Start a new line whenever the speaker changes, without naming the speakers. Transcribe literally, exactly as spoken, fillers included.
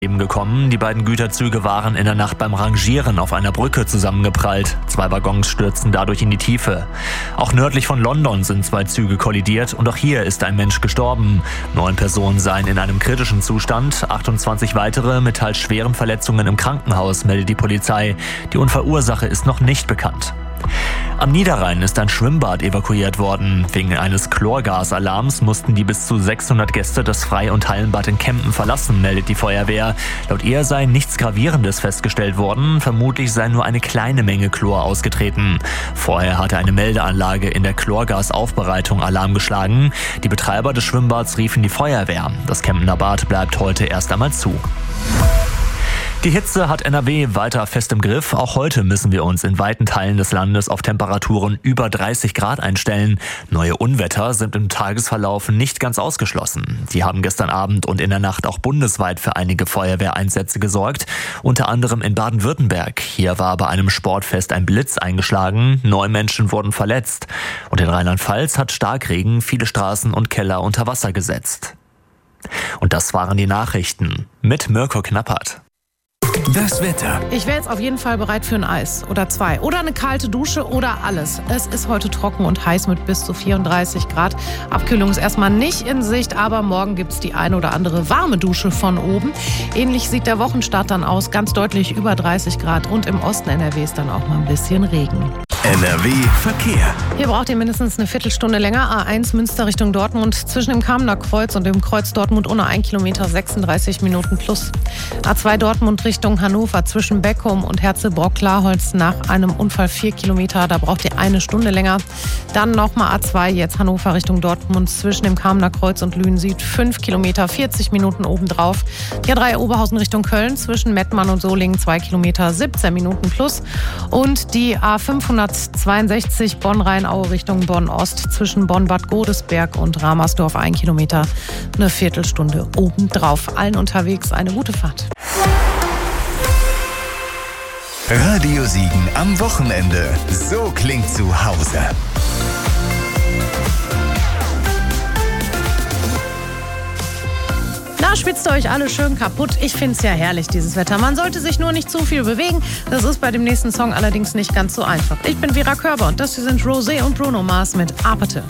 gekommen. Die beiden Güterzüge waren in der Nacht beim Rangieren auf einer Brücke zusammengeprallt. Zwei Waggons stürzten dadurch in die Tiefe. Auch nördlich von London sind zwei Züge kollidiert und auch hier ist ein Mensch gestorben. Neun Personen seien in einem kritischen Zustand, achtundzwanzig weitere mit teils schweren Verletzungen im Krankenhaus, meldet die Polizei. Die Unfallursache ist noch nicht bekannt. Am Niederrhein ist ein Schwimmbad evakuiert worden. Wegen eines Chlorgasalarms mussten die bis zu sechshundert Gäste das Frei- und Hallenbad in Kempen verlassen, meldet die Feuerwehr. Laut ihr sei nichts Gravierendes festgestellt worden. Vermutlich sei nur eine kleine Menge Chlor ausgetreten. Vorher hatte eine Meldeanlage in der Chlorgasaufbereitung Alarm geschlagen. Die Betreiber des Schwimmbads riefen die Feuerwehr. Das Kempener Bad bleibt heute erst einmal zu. Die Hitze hat N R W weiter fest im Griff. Auch heute müssen wir uns in weiten Teilen des Landes auf Temperaturen über dreißig Grad einstellen. Neue Unwetter sind im Tagesverlauf nicht ganz ausgeschlossen. Die haben gestern Abend und in der Nacht auch bundesweit für einige Feuerwehreinsätze gesorgt. Unter anderem in Baden-Württemberg. Hier war bei einem Sportfest ein Blitz eingeschlagen. Neun Menschen wurden verletzt. Und in Rheinland-Pfalz hat Starkregen viele Straßen und Keller unter Wasser gesetzt. Und das waren die Nachrichten mit Mirko Knappert.
Das Wetter.
Ich wäre jetzt auf jeden Fall bereit für ein Eis oder zwei oder eine kalte Dusche oder alles. Es ist heute trocken und heiß mit bis zu vierunddreißig Grad. Abkühlung ist erstmal nicht in Sicht, aber morgen gibt es die eine oder andere warme Dusche von oben. Ähnlich sieht der Wochenstart dann aus, ganz deutlich über dreißig Grad und im Osten N R Ws dann auch mal ein bisschen Regen.
N R W Verkehr.
Hier braucht ihr mindestens eine Viertelstunde länger. A eins Münster Richtung Dortmund zwischen dem Kamener Kreuz und dem Kreuz Dortmund ohne ein Kilometer sechsunddreißig Minuten plus. A zwei Dortmund Richtung Hannover zwischen Beckum und Herzebrock-Klarholz nach einem Unfall vier Kilometer. Da braucht ihr eine Stunde länger. Dann nochmal A zwei jetzt Hannover Richtung Dortmund zwischen dem Kamener Kreuz und Lünen Süd fünf Kilometer, vierzig Minuten obendrauf. Die A drei Oberhausen Richtung Köln zwischen Mettmann und Solingen zwei Kilometer, siebzehn Minuten plus. Und die A fünfhundertzweiundsechzig Bonn-Rhein-Aue Richtung Bonn-Ost zwischen Bonn-Bad Godesberg und Ramersdorf ein Kilometer, eine Viertelstunde obendrauf. Allen unterwegs eine gute Fahrt.
Radio Siegen am Wochenende. So klingt zu Hause.
Da schwitzt ihr euch alle schön kaputt. Ich find's ja herrlich, dieses Wetter. Man sollte sich nur nicht zu viel bewegen. Das ist bei dem nächsten Song allerdings nicht ganz so einfach. Ich bin Vera Körber und das hier sind Rosé und Bruno Mars mit Apathe.